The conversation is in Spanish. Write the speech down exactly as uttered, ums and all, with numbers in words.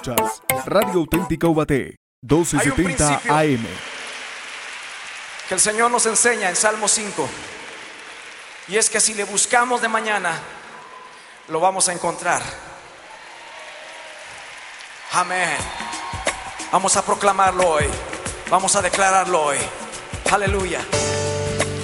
Escuchas Radio Auténtica Ubaté, doce setenta A M. Que el Señor nos enseña en Salmo cinco. Y es que si le buscamos de mañana, lo vamos a encontrar. Amén. Vamos a proclamarlo hoy. Vamos a declararlo hoy. Aleluya.